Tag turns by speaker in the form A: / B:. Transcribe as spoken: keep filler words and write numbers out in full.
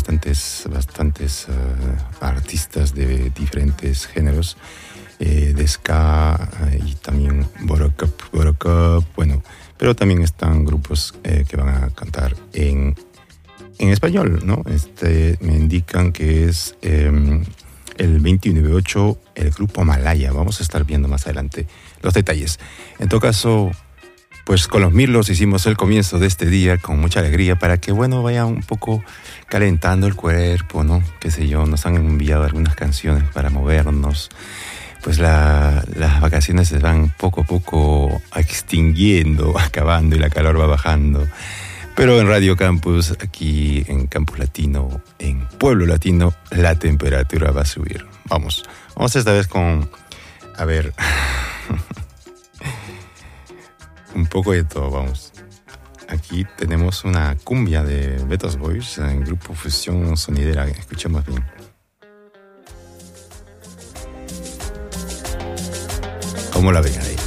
A: bastantes, bastantes uh, artistas de diferentes géneros, eh, de ska eh, y también Borokop, Borokop, bueno, pero también están grupos eh, que van a cantar en, en español, ¿no? Este, me indican que es eh, el veintiuno de ocho el grupo Malaya. Vamos a estar viendo más adelante los detalles. En todo caso, pues con los Mirlos hicimos el comienzo de este día con mucha alegría para que, bueno, vaya un poco calentando el cuerpo, ¿no? Qué sé yo, nos han enviado algunas canciones para movernos. Pues la, las vacaciones se van poco a poco extinguiendo, acabando y la calor va bajando. Pero en Radio Campus, aquí en Campus Latino, en Pueblo Latino, la temperatura va a subir. Vamos, vamos esta vez con, a ver... un poco de todo, vamos. Aquí tenemos una cumbia de Betos Boys en grupo Fusión Sonidera. Escuchemos bien. ¿Cómo la ven ahí?